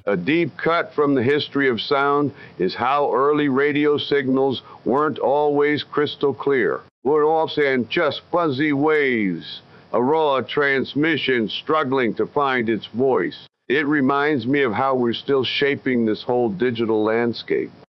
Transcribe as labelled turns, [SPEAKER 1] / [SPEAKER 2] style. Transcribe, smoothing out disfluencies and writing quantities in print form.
[SPEAKER 1] A deep cut from the history of sound is how early radio signals weren't always crystal clear. We're often just fuzzy waves, a raw transmission struggling to find its voice. It reminds me of how we're still shaping this whole digital landscape.